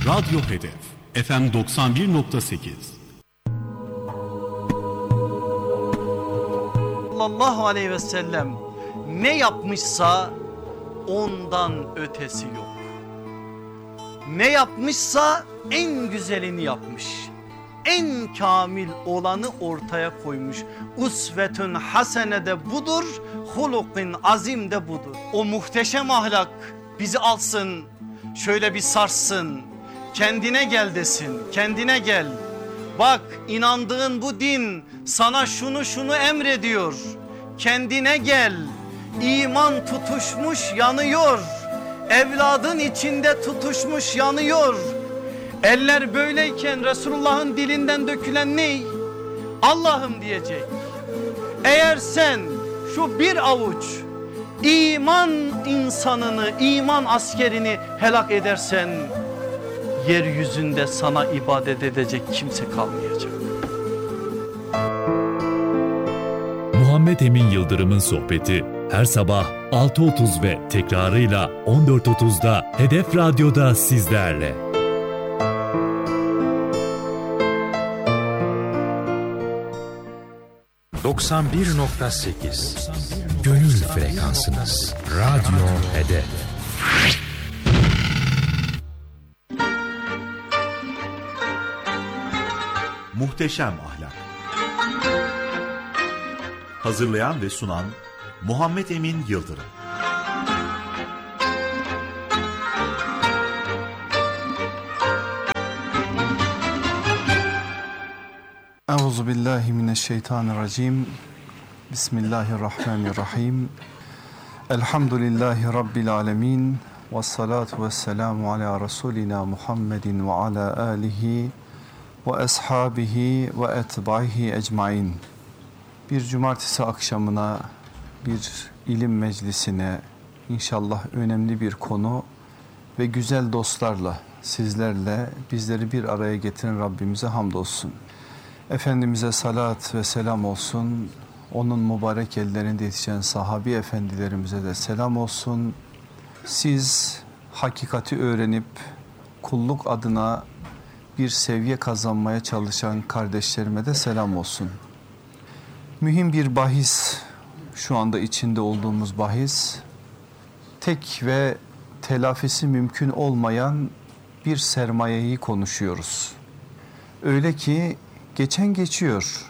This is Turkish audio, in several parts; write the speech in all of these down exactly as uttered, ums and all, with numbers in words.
Radyo Hedef F M doksan bir nokta sekiz. Sallallahu aleyhi ve sellem ne yapmışsa ondan ötesi yok. Ne yapmışsa en güzelini yapmış. En kamil olanı ortaya koymuş. Usvetün hasene de budur, hulukun azim de budur. O muhteşem ahlak bizi alsın, şöyle bir sarsın, kendine gel desin, kendine gel. Bak, inandığın bu din sana şunu şunu emrediyor. Kendine gel. İman tutuşmuş yanıyor. Evladın içinde tutuşmuş yanıyor. Eller böyleyken Resulullah'ın dilinden dökülen ne? Allah'ım diyecek. Eğer sen şu bir avuç iman insanını, iman askerini helak edersen, yeryüzünde sana ibadet edecek kimse kalmayacak. Muhammed Emin Yıldırım'ın sohbeti her sabah altı otuz ve tekrarıyla on dört otuzda Hedef Radyo'da sizlerle. doksan bir nokta sekiz Gönül frekansınız. Radyo Hedef. Muhteşem Ahlak. Hazırlayan ve sunan Muhammed Emin Yıldırım. Euzubillahimineşşeytanirracim. Bismillahirrahmanirrahim. Elhamdülillahi Rabbil alemin. Vessalatu vesselamu ala Resulina Muhammedin ve ala alihi ve ashabihi ve etbaihi ecmain. Bir cumartesi akşamına, bir ilim meclisine, inşallah önemli bir konu ve güzel dostlarla, sizlerle bizleri bir araya getiren Rabbimize hamdolsun. Efendimiz'e salat ve selam olsun. Onun mübarek ellerinde yetişen sahabi efendilerimize de selam olsun. Siz hakikati öğrenip kulluk adına bir seviye kazanmaya çalışan kardeşlerime de selam olsun. Mühim bir bahis, şu anda içinde olduğumuz bahis, tek ve telafisi mümkün olmayan bir sermayeyi konuşuyoruz. Öyle ki geçen geçiyor.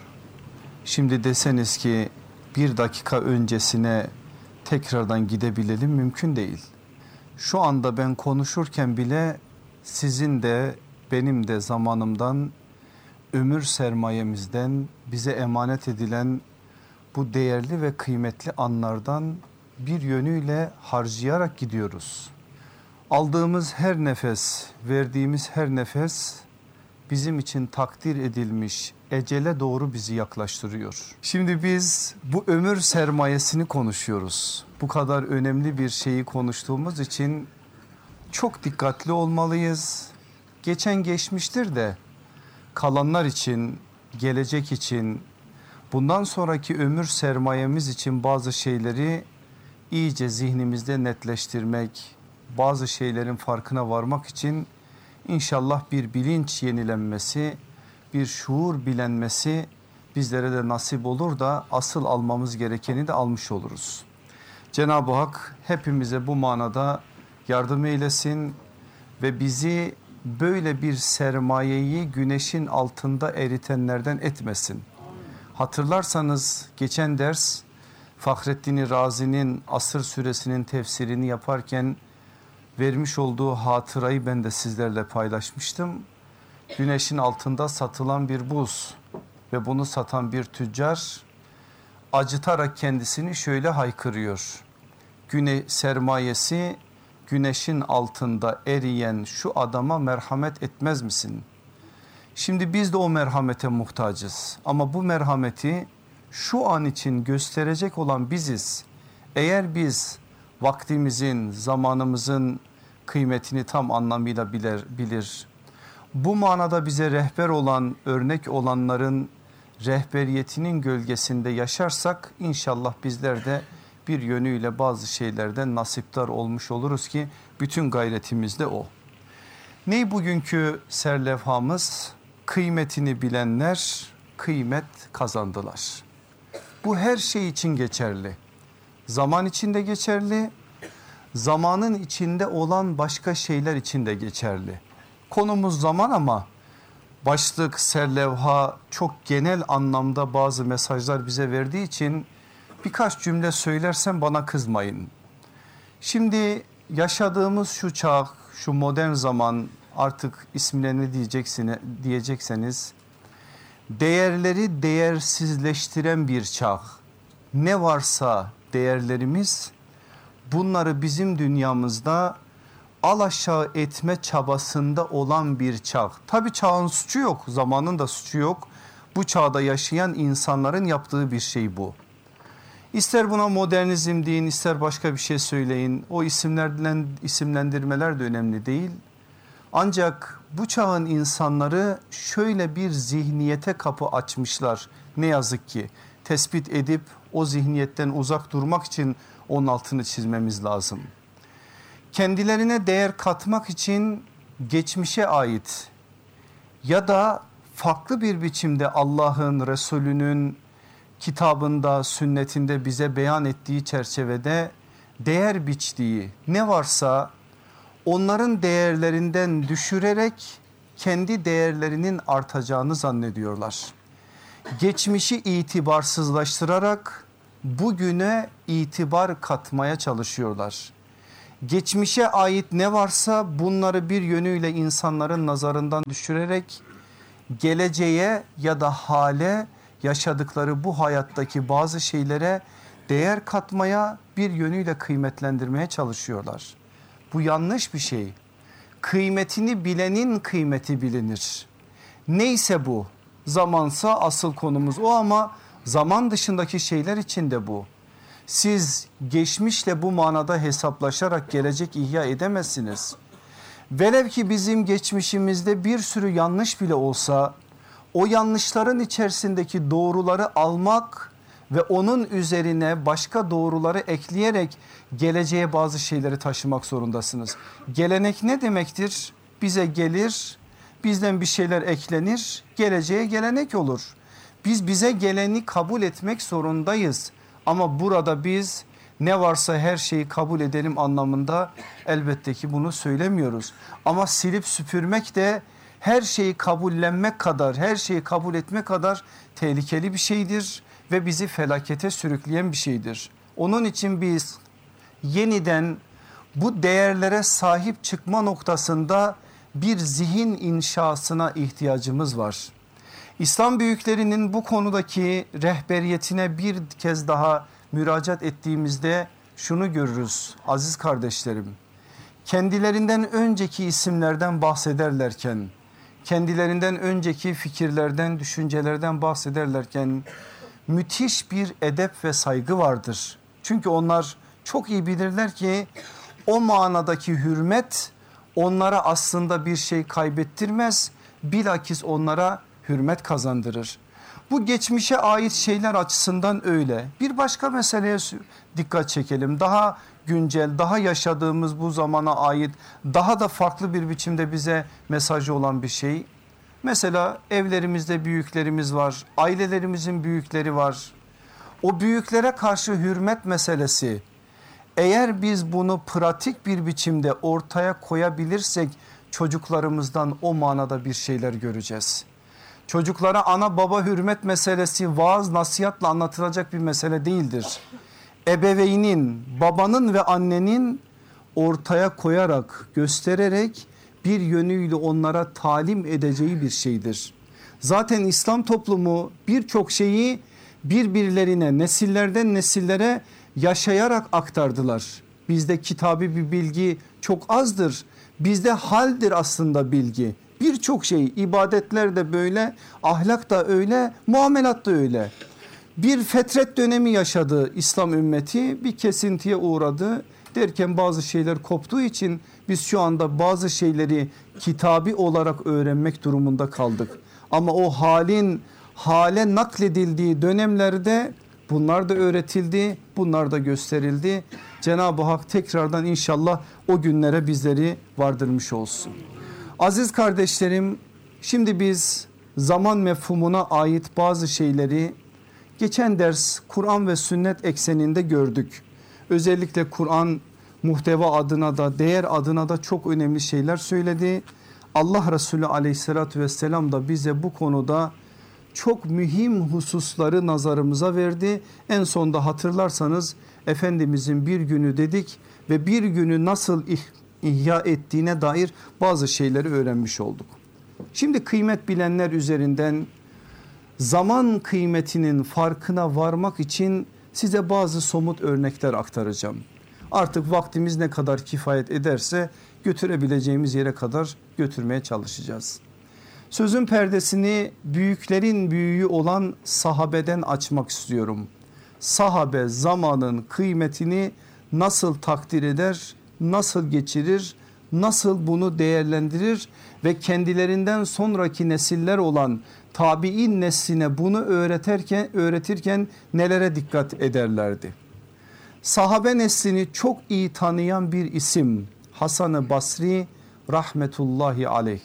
Şimdi deseniz ki bir dakika öncesine tekrardan gidebilelim, mümkün değil. Şu anda ben konuşurken bile sizin de benim de zamanımdan, ömür sermayemizden bize emanet edilen bu değerli ve kıymetli anlardan bir yönüyle harcayarak gidiyoruz. Aldığımız her nefes, verdiğimiz her nefes bizim için takdir edilmiş ecele doğru bizi yaklaştırıyor. Şimdi biz bu ömür sermayesini konuşuyoruz. Bu kadar önemli bir şeyi konuştuğumuz için çok dikkatli olmalıyız. Geçen geçmiştir de kalanlar için, gelecek için, bundan sonraki ömür sermayemiz için bazı şeyleri iyice zihnimizde netleştirmek, bazı şeylerin farkına varmak için İnşallah bir bilinç yenilenmesi, bir şuur bilenmesi bizlere de nasip olur da asıl almamız gerekeni de almış oluruz. Cenab-ı Hak hepimize bu manada yardım eylesin ve bizi böyle bir sermayeyi güneşin altında eritenlerden etmesin. Hatırlarsanız geçen ders Fahrettin Razi'nin Asır Suresinin tefsirini yaparken vermiş olduğu hatırayı ben de sizlerle paylaşmıştım. Güneşin altında satılan bir buz ve bunu satan bir tüccar acıtarak kendisini şöyle haykırıyor. Güne sermayesi güneşin altında eriyen şu adama merhamet etmez misin? Şimdi biz de o merhamete muhtacız ama bu merhameti şu an için gösterecek olan biziz. Eğer biz vaktimizin, zamanımızın kıymetini tam anlamıyla bilir, bilir. Bu manada bize rehber olan, örnek olanların rehberiyetinin gölgesinde yaşarsak inşallah bizler de bir yönüyle bazı şeylerden nasipdar olmuş oluruz ki bütün gayretimiz de o. Ney bugünkü serlevhamız? Kıymetini bilenler kıymet kazandılar. Bu her şey için geçerli. Zaman için de geçerli. Zamanın içinde olan başka şeyler için de geçerli. Konumuz zaman ama başlık, serlevha çok genel anlamda bazı mesajlar bize verdiği için birkaç cümle söylersem bana kızmayın. Şimdi yaşadığımız şu çağ, şu modern zaman, artık ismine ne diyeceksiniz, diyecekseniz değerleri değersizleştiren bir çağ. Ne varsa değerlerimiz, bunları bizim dünyamızda alaşağı etme çabasında olan bir çağ. Tabii çağın suçu yok, zamanın da suçu yok. Bu çağda yaşayan insanların yaptığı bir şey bu. İster buna modernizm deyin, ister başka bir şey söyleyin. O isimlerden isimlendirmeler de önemli değil. Ancak bu çağın insanları şöyle bir zihniyete kapı açmışlar. Ne yazık ki tespit edip o zihniyetten uzak durmak için onun altını çizmemiz lazım. Kendilerine değer katmak için geçmişe ait ya da farklı bir biçimde Allah'ın, Resulünün kitabında, sünnetinde bize beyan ettiği çerçevede değer biçtiği ne varsa onların değerlerinden düşürerek kendi değerlerinin artacağını zannediyorlar. Geçmişi itibarsızlaştırarak bugüne itibar katmaya çalışıyorlar. Geçmişe ait ne varsa bunları bir yönüyle insanların nazarından düşürerek geleceğe ya da hale, yaşadıkları bu hayattaki bazı şeylere değer katmaya, bir yönüyle kıymetlendirmeye çalışıyorlar. Bu yanlış bir şey. Kıymetini bilenin kıymeti bilinir. Neyse bu, zamansa asıl konumuz o ama zaman dışındaki şeyler için de bu. Siz geçmişle bu manada hesaplaşarak gelecek ihya edemezsiniz. Velev ki bizim geçmişimizde bir sürü yanlış bile olsa o yanlışların içerisindeki doğruları almak ve onun üzerine başka doğruları ekleyerek geleceğe bazı şeyleri taşımak zorundasınız. Gelenek ne demektir? Bize gelir, bizden bir şeyler eklenir, geleceğe gelenek olur. Biz bize geleni kabul etmek zorundayız. Ama burada biz ne varsa her şeyi kabul edelim anlamında elbette ki bunu söylemiyoruz. Ama silip süpürmek de her şeyi kabullenmek kadar, her şeyi kabul etmek kadar tehlikeli bir şeydir ve bizi felakete sürükleyen bir şeydir. Onun için biz yeniden bu değerlere sahip çıkma noktasında bir zihin inşasına ihtiyacımız var. İslam büyüklerinin bu konudaki rehberiyetine bir kez daha müracaat ettiğimizde şunu görürüz aziz kardeşlerim. Kendilerinden önceki isimlerden bahsederlerken, kendilerinden önceki fikirlerden, düşüncelerden bahsederlerken müthiş bir edep ve saygı vardır. Çünkü onlar çok iyi bilirler ki o manadaki hürmet onlara aslında bir şey kaybettirmez, bilakis onlara hürmet kazandırır. Bu geçmişe ait şeyler açısından öyle. Bir başka meseleye dikkat çekelim. Daha güncel, daha yaşadığımız bu zamana ait, daha da farklı bir biçimde bize mesajı olan bir şey. Mesela evlerimizde büyüklerimiz var, ailelerimizin büyükleri var. O büyüklere karşı hürmet meselesi, eğer biz bunu pratik bir biçimde ortaya koyabilirsek çocuklarımızdan o manada bir şeyler göreceğiz. Çocuklara ana baba hürmet meselesi vaaz nasihatla anlatılacak bir mesele değildir. Ebeveynin, babanın ve annenin ortaya koyarak, göstererek bir yönüyle onlara talim edeceği bir şeydir. Zaten İslam toplumu birçok şeyi birbirlerine, nesillerden nesillere yaşayarak aktardılar. Bizde kitabi bir bilgi çok azdır. Bizde haldir aslında bilgi. Birçok şey, ibadetler de böyle, ahlak da öyle, muamelat da öyle. Bir fetret dönemi yaşadı İslam ümmeti, bir kesintiye uğradı derken bazı şeyler koptuğu için biz şu anda bazı şeyleri kitabi olarak öğrenmek durumunda kaldık. Ama o halin hale nakledildiği dönemlerde bunlar da öğretildi, bunlar da gösterildi. Cenab-ı Hak tekrardan inşallah o günlere bizleri vardırmış olsun. Aziz kardeşlerim, şimdi biz zaman mefhumuna ait bazı şeyleri geçen ders Kur'an ve sünnet ekseninde gördük. Özellikle Kur'an muhteva adına da değer adına da çok önemli şeyler söyledi. Allah Resulü aleyhissalatü vesselam da bize bu konuda çok mühim hususları nazarımıza verdi. En sonda hatırlarsanız Efendimizin bir günü dedik ve bir günü nasıl ihya ettiğine dair bazı şeyleri öğrenmiş olduk. Şimdi kıymet bilenler üzerinden zaman kıymetinin farkına varmak için size bazı somut örnekler aktaracağım. Artık vaktimiz ne kadar kifayet ederse götürebileceğimiz yere kadar götürmeye çalışacağız. Sözün perdesini büyüklerin büyüğü olan sahabeden açmak istiyorum. Sahabe zamanın kıymetini nasıl takdir eder, nasıl geçirir, nasıl bunu değerlendirir ve kendilerinden sonraki nesiller olan tabi'in nesline bunu öğretirken, öğretirken nelere dikkat ederlerdi? Sahabe neslini çok iyi tanıyan bir isim Hasan-ı Basri rahmetullahi aleyh.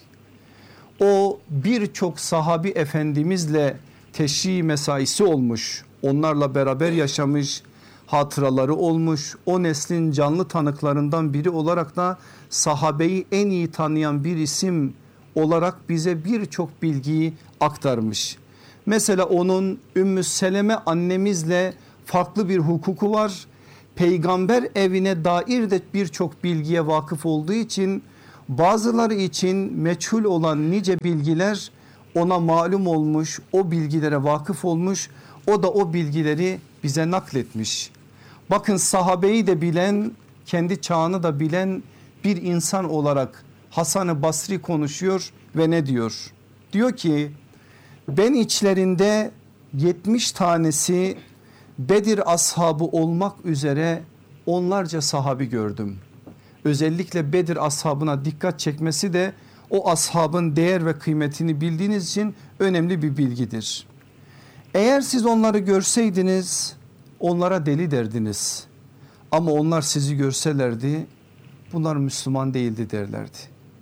O birçok sahabi efendimizle teşri mesaisi olmuş, onlarla beraber yaşamış, hatıraları olmuş. O neslin canlı tanıklarından biri olarak da sahabeyi en iyi tanıyan bir isim olarak bize birçok bilgiyi aktarmış. Mesela onun Ümmü Seleme annemizle farklı bir hukuku var. Peygamber evine dair de birçok bilgiye vakıf olduğu için bazıları için meçhul olan nice bilgiler ona malum olmuş, o bilgilere vakıf olmuş, o da o bilgileri bize nakletmiş. Bakın sahabeyi de bilen, kendi çağını da bilen bir insan olarak Hasan-ı Basri konuşuyor ve ne diyor? Diyor ki ben içlerinde yetmiş tanesi Bedir ashabı olmak üzere onlarca sahabi gördüm. Özellikle Bedir ashabına dikkat çekmesi de o ashabın değer ve kıymetini bildiğiniz için önemli bir bilgidir. Eğer siz onları görseydiniz onlara deli derdiniz. Ama onlar sizi görselerdi bunlar Müslüman değildi derlerdi.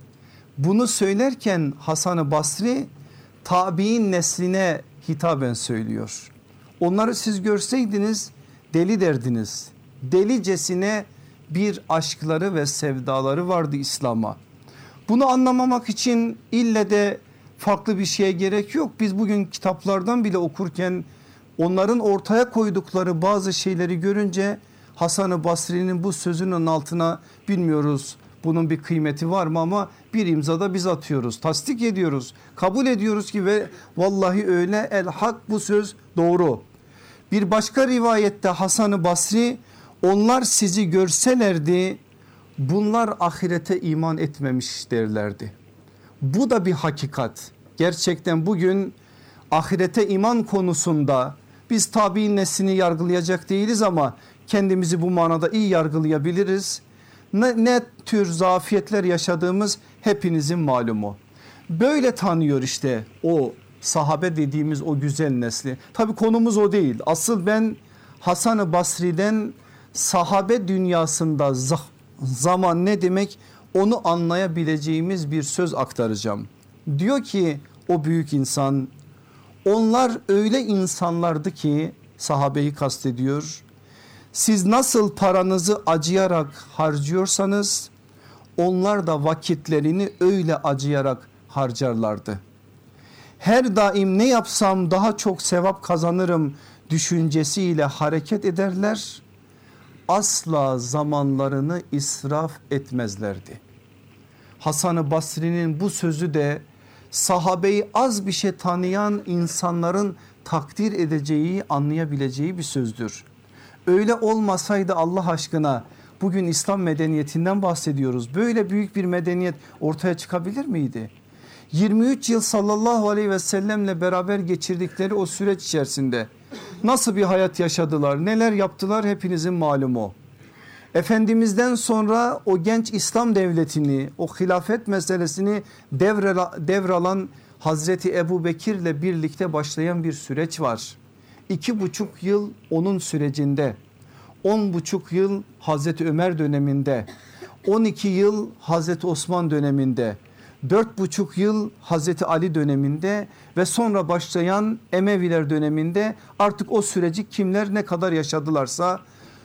Bunu söylerken Hasan-ı Basri tabi'in nesline hitaben söylüyor. Onları siz görseydiniz deli derdiniz. Delicesine bir aşkları ve sevdaları vardı İslam'a. Bunu anlamamak için ille de farklı bir şeye gerek yok. Biz bugün kitaplardan bile okurken onların ortaya koydukları bazı şeyleri görünce Hasan-ı Basri'nin bu sözünün altına bilmiyoruz bunun bir kıymeti var mı ama bir imzada biz atıyoruz, tasdik ediyoruz, kabul ediyoruz ki ve vallahi öyle, el hak, bu söz doğru. Bir başka rivayette Hasan-ı Basri onlar sizi görselerdi bunlar ahirete iman etmemiş derlerdi. Bu da bir hakikat. Gerçekten bugün ahirete iman konusunda biz tabi'in neslini yargılayacak değiliz ama kendimizi bu manada iyi yargılayabiliriz. Ne, ne tür zafiyetler yaşadığımız hepinizin malumu. Böyle tanıyor işte o sahabe dediğimiz o güzel nesli. Tabii konumuz o değil. Asıl ben Hasan-ı Basri'den sahabe dünyasında zaman ne demek onu anlayabileceğimiz bir söz aktaracağım. Diyor ki o büyük insan, onlar öyle insanlardı ki, sahabeyi kastediyor, siz nasıl paranızı acıyarak harcıyorsanız onlar da vakitlerini öyle acıyarak harcarlardı. Her daim ne yapsam daha çok sevap kazanırım düşüncesiyle hareket ederler. Asla zamanlarını israf etmezlerdi. Hasan-ı Basri'nin bu sözü de sahabeyi az bir şey tanıyan insanların takdir edeceği, anlayabileceği bir sözdür. Öyle olmasaydı Allah aşkına bugün İslam medeniyetinden bahsediyoruz. Böyle büyük bir medeniyet ortaya çıkabilir miydi? yirmi üç yıl sallallahu aleyhi ve sellemle beraber geçirdikleri o süreç içerisinde nasıl bir hayat yaşadılar, neler yaptılar hepinizin malumu. Efendimizden sonra o genç İslam devletini, o hilafet meselesini devralan Hazreti Ebu Bekir'le birlikte başlayan bir süreç var. İki buçuk yıl onun sürecinde, on buçuk yıl Hazreti Ömer döneminde, on iki yıl Hazreti Osman döneminde, dört buçuk yıl Hazreti Ali döneminde ve sonra başlayan Emeviler döneminde artık o süreci kimler ne kadar yaşadılarsa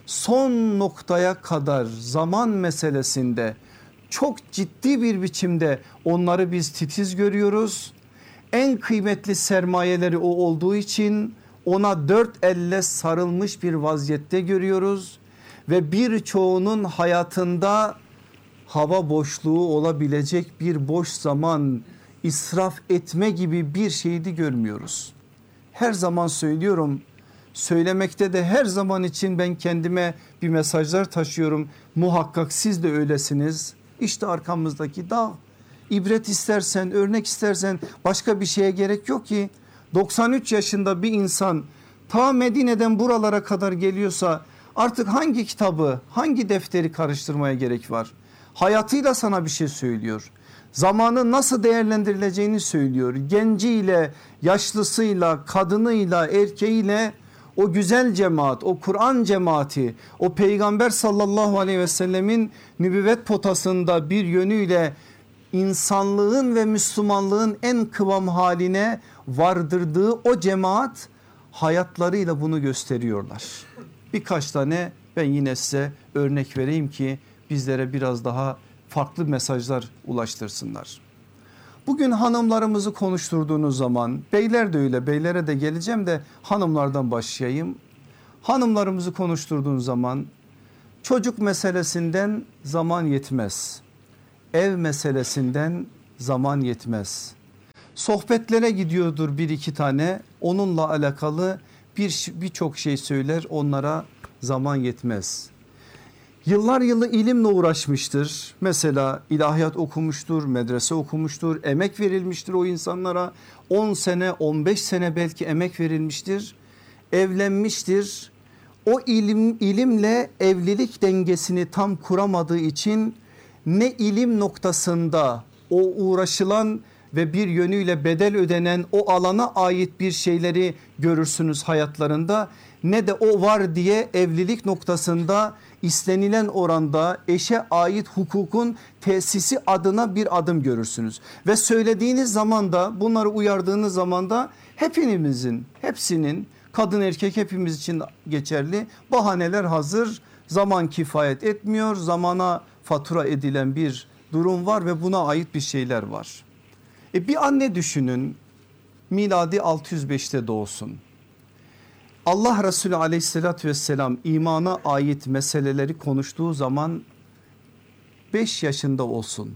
son noktaya kadar zaman meselesinde çok ciddi bir biçimde onları biz titiz görüyoruz. En kıymetli sermayeleri o olduğu için ona dört elle sarılmış bir vaziyette görüyoruz ve birçoğunun hayatında hava boşluğu olabilecek bir boş zaman israf etme gibi bir şeyi de görmüyoruz. Her zaman söylüyorum, söylemekte de her zaman için ben kendime bir mesajlar taşıyorum. Muhakkak siz de öylesiniz. İşte arkamızdaki dağ. İbret istersen, örnek istersen başka bir şeye gerek yok ki. doksan üç yaşında bir insan ta Medine'den buralara kadar geliyorsa artık hangi kitabı, hangi defteri karıştırmaya gerek var? Hayatıyla sana bir şey söylüyor. Zamanı nasıl değerlendirileceğini söylüyor. Genciyle, yaşlısıyla, kadınıyla, erkeğiyle o güzel cemaat, o Kur'an cemaati, o Peygamber sallallahu aleyhi ve sellemin nübüvvet potasında bir yönüyle insanlığın ve Müslümanlığın en kıvam haline vardırdığı o cemaat hayatlarıyla bunu gösteriyorlar. Birkaç tane ben yine size örnek vereyim ki bizlere biraz daha farklı mesajlar ulaştırsınlar. Bugün hanımlarımızı konuşturduğunuz zaman, beyler de öyle, beylere de geleceğim de hanımlardan başlayayım. Hanımlarımızı konuşturduğun zaman çocuk meselesinden zaman yetmez. Ev meselesinden zaman yetmez. Sohbetlere gidiyordur bir iki tane, onunla alakalı bir birçok şey söyler, onlara zaman yetmez. Yıllar yılı ilimle uğraşmıştır. Mesela ilahiyat okumuştur, medrese okumuştur, emek verilmiştir o insanlara. on sene, on beş sene belki emek verilmiştir. Evlenmiştir. O ilim ilimle evlilik dengesini tam kuramadığı için ne ilim noktasında o uğraşılan ve bir yönüyle bedel ödenen o alana ait bir şeyleri görürsünüz hayatlarında, ne de o var diye evlilik noktasında istenilen oranda eşe ait hukukun tesisi adına bir adım görürsünüz. Ve söylediğiniz zaman da, bunları uyardığınız zaman da hepimizin, hepsinin, kadın erkek hepimiz için geçerli bahaneler hazır. Zaman kifayet etmiyor, zamana fatura edilen bir durum var ve buna ait bir şeyler var. E bir anne düşünün, miladi altı yüz beşte doğsun. Allah Resulü aleyhissalatü vesselam imana ait meseleleri konuştuğu zaman beş yaşında olsun.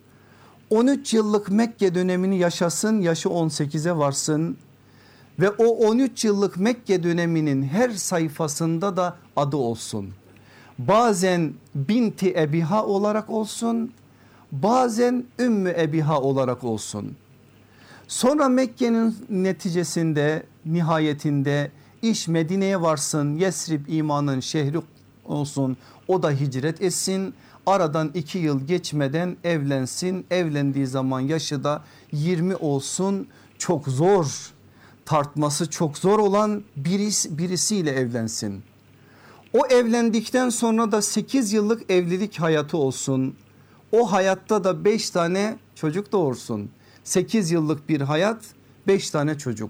on üç yıllık Mekke dönemini yaşasın, yaşı on sekize varsın ve o on üç yıllık Mekke döneminin her sayfasında da adı olsun. Bazen binti Ebiha olarak olsun, bazen Ümmü Ebiha olarak olsun. Sonra Mekke'nin neticesinde, nihayetinde iş Medine'ye varsın, Yesrib imanın şehri olsun, o da hicret etsin. Aradan iki yıl geçmeden evlensin, evlendiği zaman yaşı da yirmi olsun. Çok zor, tartması çok zor olan birisi, birisiyle evlensin. O evlendikten sonra da sekiz yıllık evlilik hayatı olsun. O hayatta da beş tane çocuk doğursun. sekiz yıllık bir hayat, beş tane çocuk.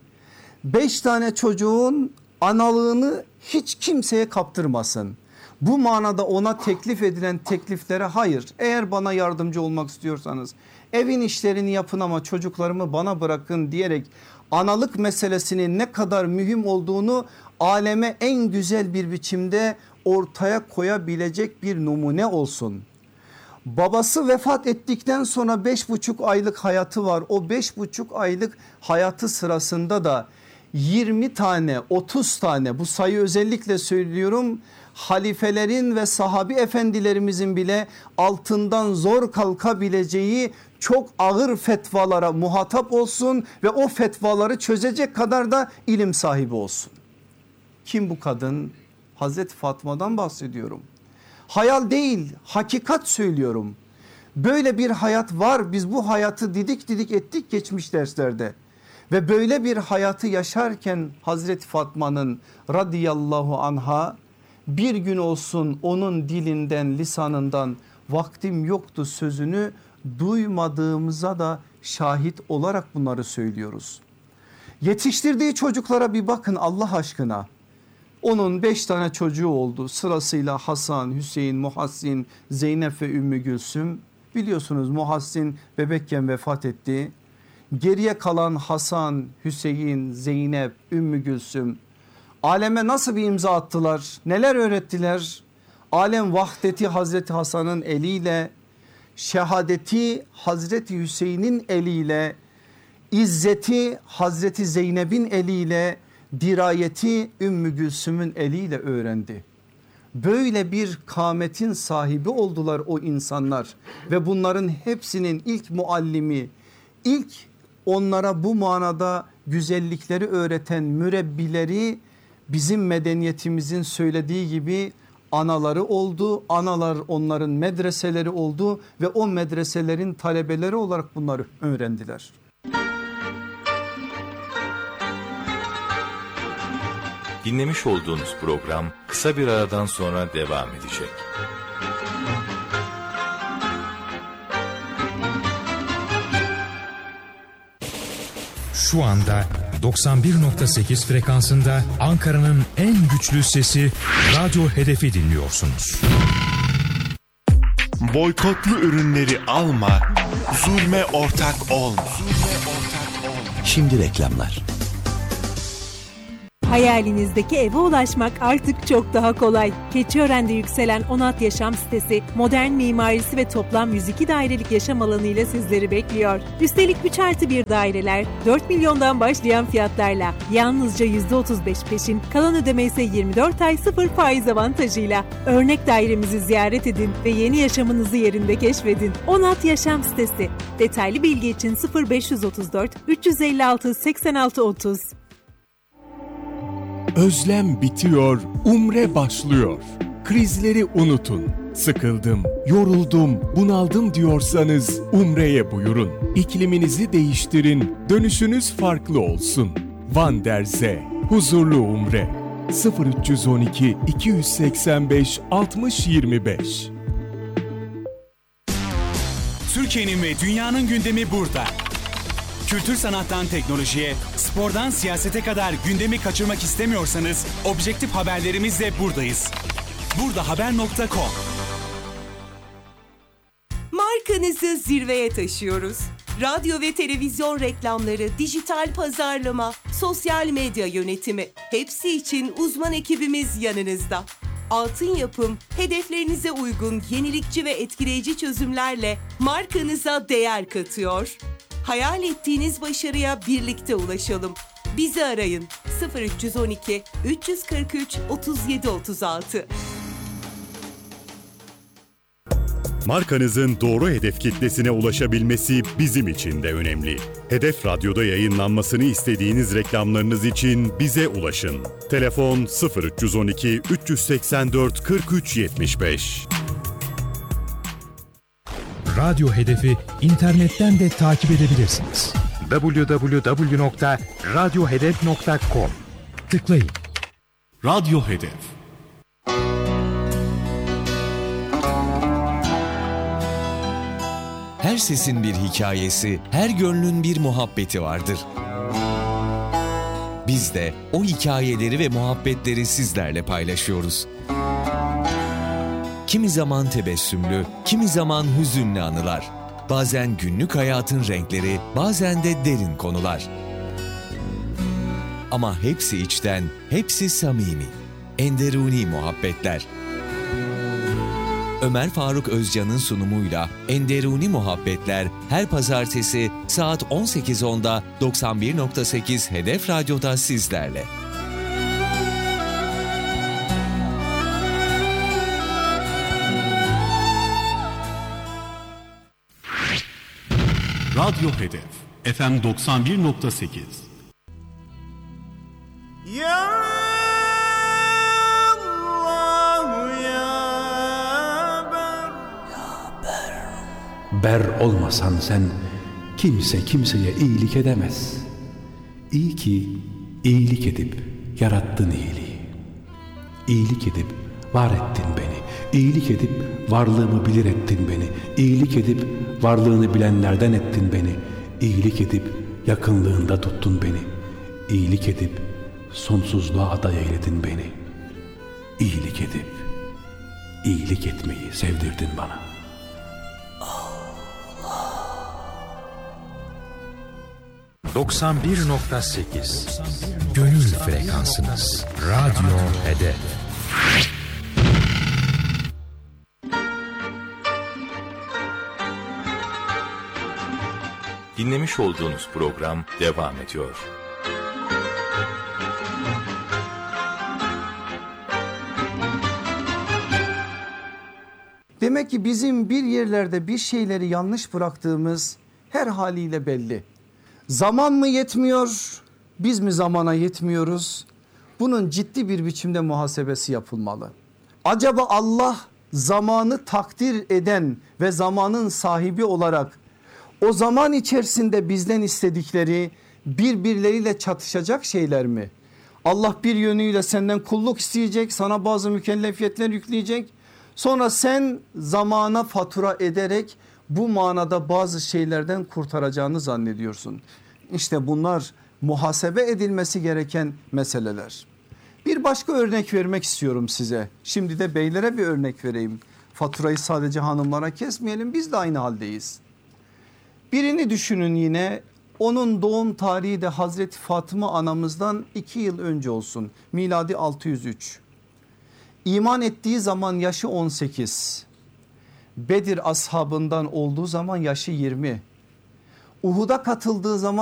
beş tane çocuğun analığını hiç kimseye kaptırmasın. Bu manada ona teklif edilen tekliflere hayır, eğer bana yardımcı olmak istiyorsanız evin işlerini yapın ama çocuklarımı bana bırakın diyerek analık meselesinin ne kadar mühim olduğunu aleme en güzel bir biçimde ortaya koyabilecek bir numune olsun. Babası vefat ettikten sonra beş buçuk aylık hayatı var. O beş buçuk aylık hayatı sırasında da yirmi tane, otuz tane, bu sayı özellikle söylüyorum, halifelerin ve sahabi efendilerimizin bile altından zor kalkabileceği çok ağır fetvalara muhatap olsun ve o fetvaları çözecek kadar da ilim sahibi olsun. Kim bu kadın? Hazreti Fatma'dan bahsediyorum. Hayal değil, hakikat söylüyorum. Böyle bir hayat var. Biz bu hayatı didik didik ettik geçmiş derslerde. Ve böyle bir hayatı yaşarken Hazreti Fatma'nın radıyallahu anha bir gün olsun onun dilinden, lisanından vaktim yoktu sözünü duymadığımıza da şahit olarak bunları söylüyoruz. Yetiştirdiği çocuklara bir bakın Allah aşkına. Onun beş tane çocuğu oldu, sırasıyla Hasan, Hüseyin, Muhassin, Zeynep ve Ümmü Gülsüm. Biliyorsunuz Muhassin bebekken vefat etti. Geriye kalan Hasan, Hüseyin, Zeynep, Ümmü Gülsüm aleme nasıl bir imza attılar, neler öğrettiler? Alem vahdeti Hazreti Hasan'ın eliyle, şehadeti Hazreti Hüseyin'in eliyle, İzzeti Hazreti Zeynep'in eliyle, dirayeti Ümmü Gülsüm'ün eliyle öğrendi. Böyle bir kâmetin sahibi oldular o insanlar ve bunların hepsinin ilk muallimi, ilk onlara bu manada güzellikleri öğreten mürebbileri bizim medeniyetimizin söylediği gibi anaları oldu. Analar onların medreseleri oldu ve o medreselerin talebeleri olarak bunları öğrendiler. Dinlemiş olduğunuz program kısa bir aradan sonra devam edecek. Şu anda doksan bir nokta sekiz frekansında Ankara'nın en güçlü sesi Radyo Hedef'i dinliyorsunuz. Boykotlu ürünleri alma, zulme ortak olma. Şimdi reklamlar. Hayalinizdeki eve ulaşmak artık çok daha kolay. Keçiören'de yükselen Onat Yaşam sitesi, modern mimarisi ve toplam yüz iki dairelik yaşam alanı ile sizleri bekliyor. Üstelik üç artı bir daireler dört milyondan başlayan fiyatlarla, yalnızca yüzde otuz beş peşin, kalan ödeme ise yirmi dört ay sıfır faiz avantajıyla. Örnek dairemizi ziyaret edin ve yeni yaşamınızı yerinde keşfedin. Onat Yaşam sitesi. Detaylı bilgi için sıfır beş otuz dört üç elli altı seksen altı otuz. Özlem bitiyor, umre başlıyor. Krizleri unutun. Sıkıldım, yoruldum, bunaldım diyorsanız umreye buyurun. İkliminizi değiştirin, dönüşünüz farklı olsun. Van der Zee, huzurlu umre. sıfır üç on iki iki yüz seksen beş altmış yirmi beş. Türkiye'nin ve dünyanın gündemi burada. Kültür sanattan teknolojiye, spordan siyasete kadar gündemi kaçırmak istemiyorsanız objektif haberlerimizle buradayız. burdahaber nokta com. Markanızı zirveye taşıyoruz. Radyo ve televizyon reklamları, dijital pazarlama, sosyal medya yönetimi, hepsi için uzman ekibimiz yanınızda. Altın Yapım, hedeflerinize uygun yenilikçi ve etkileyici çözümlerle markanıza değer katıyor. Hayal ettiğiniz başarıya birlikte ulaşalım. Bizi arayın sıfır üç on iki üç kırk üç otuz yedi otuz altı. Markanızın doğru hedef kitlesine ulaşabilmesi bizim için de önemli. Hedef Radyo'da yayınlanmasını istediğiniz reklamlarınız için bize ulaşın. Telefon sıfır üç on iki üç seksen dört kırk üç yetmiş beş. Radyo Hedef'i internetten de takip edebilirsiniz. double-u double-u double-u nokta radyo hedef nokta com Tıklayın. Radyo Hedef. Her sesin bir hikayesi, her gönlün bir muhabbeti vardır. Biz de o hikayeleri ve muhabbetleri sizlerle paylaşıyoruz. Kimi zaman tebessümlü, kimi zaman hüzünlü anılar. Bazen günlük hayatın renkleri, bazen de derin konular. Ama hepsi içten, hepsi samimi. Enderuni muhabbetler. Ömer Faruk Özcan'ın sunumuyla Enderuni Muhabbetler her pazartesi saat on sekiz onda doksan bir nokta sekiz Hedef Radyo'da sizlerle. Radyo Hedef. F M doksan bir nokta sekiz. Ya Allah ya ber. Ya ber. Ber olmasan sen kimse kimseye iyilik edemez. İyi ki iyilik edip yarattın iyiliği. İyilik edip var ettin beni. İyilik edip varlığımı bilir ettin beni. İyilik edip varlığını bilenlerden ettin beni. İyilik edip yakınlığında tuttun beni. İyilik edip sonsuzluğa aday eyledin beni. İyilik edip iyilik etmeyi sevdirdin bana. doksan bir nokta sekiz Gönül frekansınız. Radyo Hedef. Dinlemiş olduğunuz program devam ediyor. Demek ki bizim bir yerlerde bir şeyleri yanlış bıraktığımız her haliyle belli. Zaman mı yetmiyor, biz mi zamana yetmiyoruz? Bunun ciddi bir biçimde muhasebesi yapılmalı. Acaba Allah zamanı takdir eden ve zamanın sahibi olarak o zaman içerisinde bizden istedikleri birbirleriyle çatışacak şeyler mi? Allah bir yönüyle senden kulluk isteyecek, sana bazı mükellefiyetler yükleyecek. Sonra sen zamana fatura ederek bu manada bazı şeylerden kurtaracağını zannediyorsun. İşte bunlar muhasebe edilmesi gereken meseleler. Bir başka örnek vermek istiyorum size. Şimdi de beylere bir örnek vereyim. Faturayı sadece hanımlara kesmeyelim, biz de aynı haldeyiz. Birini düşünün, yine onun doğum tarihi de Hazreti Fatıma anamızdan iki yıl önce olsun. Miladi altı yüz üç. İman ettiği zaman yaşı on sekiz. Bedir ashabından olduğu zaman yaşı yirmi. Uhud'a katıldığı zaman